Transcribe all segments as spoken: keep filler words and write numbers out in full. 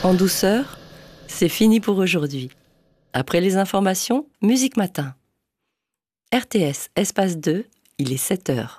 En douceur, c'est fini pour aujourd'hui. Après les informations, Musique Matin. R T S, espace deux, il est sept heures.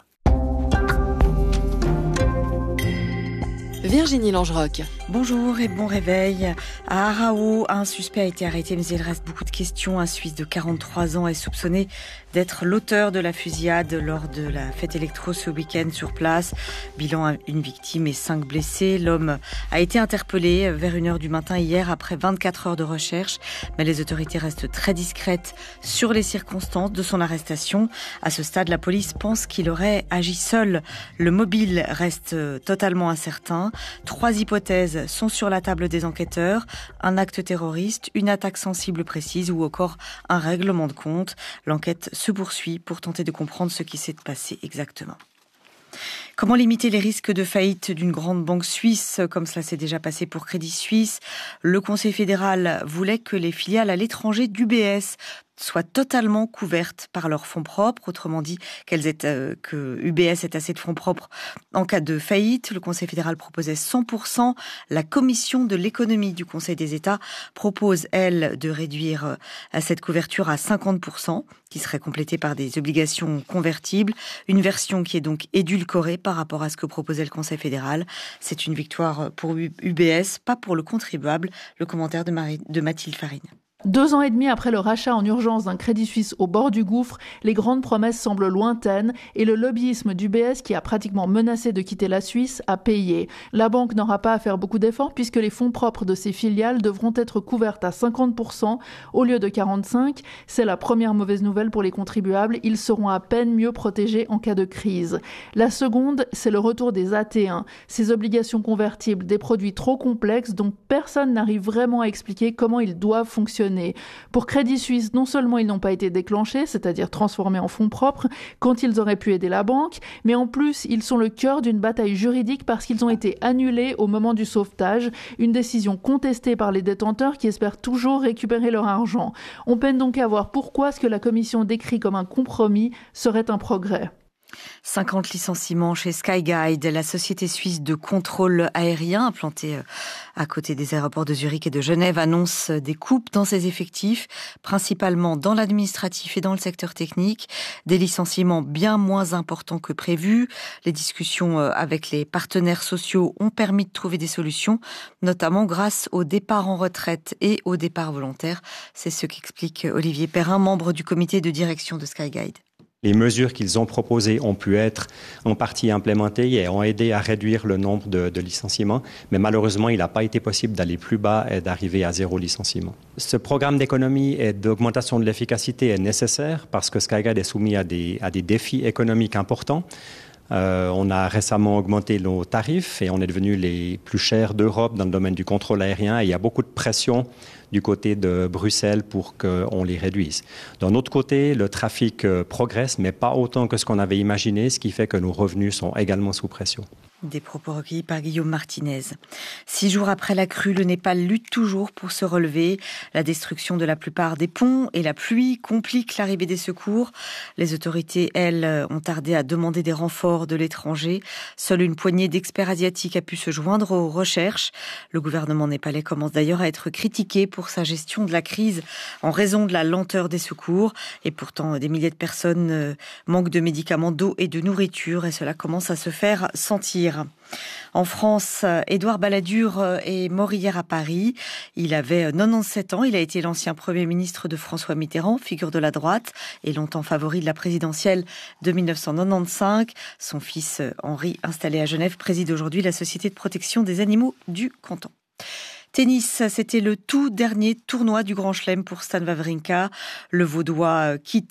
Virginie Langeroc. Bonjour et bon réveil. À Arao, un suspect a été arrêté, mais il reste beaucoup de questions. Un Suisse de quarante-trois ans est soupçonné d'être l'auteur de la fusillade lors de la fête électro ce week-end sur place. Bilan, une victime et cinq blessés. L'homme a été interpellé vers une heure du matin hier après vingt-quatre heures de recherche. Mais les autorités restent très discrètes sur les circonstances de son arrestation. À ce stade, la police pense qu'il aurait agi seul. Le mobile reste totalement incertain. Trois hypothèses sont sur la table des enquêteurs. Un acte terroriste, une attaque sensible précise ou encore un règlement de compte. L'enquête se poursuit pour tenter de comprendre ce qui s'est passé exactement. Comment limiter les risques de faillite d'une grande banque suisse, comme cela s'est déjà passé pour Crédit Suisse? Le Conseil fédéral voulait que les filiales à l'étranger d'U B S soient totalement couvertes par leurs fonds propres, autrement dit qu'elles aient, euh, que U B S ait assez de fonds propres en cas de faillite. Le Conseil fédéral proposait cent pour cent. La Commission de l'économie du Conseil des États propose, elle, de réduire euh, cette couverture à cinquante pour cent, qui serait complétée par des obligations convertibles. Une version qui est donc édulcorée par rapport à ce que proposait le Conseil fédéral. C'est une victoire pour U B S, pas pour le contribuable. Le commentaire de, Marie, de Mathilde Farine. Deux ans et demi après le rachat en urgence d'un Crédit Suisse au bord du gouffre, les grandes promesses semblent lointaines et le lobbyisme d'U B S, qui a pratiquement menacé de quitter la Suisse, a payé. La banque n'aura pas à faire beaucoup d'efforts puisque les fonds propres de ses filiales devront être couvertes à cinquante pour cent au lieu de quarante-cinq pour cent. C'est la première mauvaise nouvelle pour les contribuables. Ils seront à peine mieux protégés en cas de crise. La seconde, c'est le retour des A T un. Ces obligations convertibles, des produits trop complexes dont personne n'arrive vraiment à expliquer comment ils doivent fonctionner. Pour Crédit Suisse, non seulement ils n'ont pas été déclenchés, c'est-à-dire transformés en fonds propres, quand ils auraient pu aider la banque, mais en plus, ils sont le cœur d'une bataille juridique parce qu'ils ont été annulés au moment du sauvetage, une décision contestée par les détenteurs qui espèrent toujours récupérer leur argent. On peine donc à voir pourquoi ce que la Commission décrit comme un compromis serait un progrès. cinquante licenciements chez Skyguide, la société suisse de contrôle aérien implantée à côté des aéroports de Zurich et de Genève, annonce des coupes dans ses effectifs, principalement dans l'administratif et dans le secteur technique. Des licenciements bien moins importants que prévu. Les discussions avec les partenaires sociaux ont permis de trouver des solutions, notamment grâce au départ en retraite et au départ volontaire. C'est ce qu'explique Olivier Perrin, membre du comité de direction de Skyguide. Les mesures qu'ils ont proposées ont pu être en partie implémentées et ont aidé à réduire le nombre de, de licenciements. Mais malheureusement, il n'a pas été possible d'aller plus bas et d'arriver à zéro licenciement. Ce programme d'économie et d'augmentation de l'efficacité est nécessaire parce que Skyguide est soumis à des, à des défis économiques importants. Euh, on a récemment augmenté nos tarifs et on est devenus les plus chers d'Europe dans le domaine du contrôle aérien. Et il y a beaucoup de pression du côté de Bruxelles pour qu'on les réduise. D'un autre côté, le trafic euh, progresse, mais pas autant que ce qu'on avait imaginé, ce qui fait que nos revenus sont également sous pression. Des propos recueillis par Guillaume Martinez. Six jours après la crue, le Népal lutte toujours pour se relever. La destruction de la plupart des ponts et la pluie compliquent l'arrivée des secours. Les autorités, elles, ont tardé à demander des renforts de l'étranger. Seule une poignée d'experts asiatiques a pu se joindre aux recherches. Le gouvernement népalais commence d'ailleurs à être critiqué pour sa gestion de la crise en raison de la lenteur des secours. Et pourtant, des milliers de personnes manquent de médicaments, d'eau et de nourriture. Et cela commence à se faire sentir. En France, Édouard Balladur est mort hier à Paris. Il avait quatre-vingt-dix-sept ans. Il a été l'ancien Premier ministre de François Mitterrand, figure de la droite, et longtemps favori de la présidentielle de dix-neuf cent quatre-vingt-quinze. Son fils Henri, installé à Genève, préside aujourd'hui la Société de protection des animaux du canton. Tennis, c'était le tout dernier tournoi du Grand Chelem pour Stan Wawrinka. Le Vaudois quitte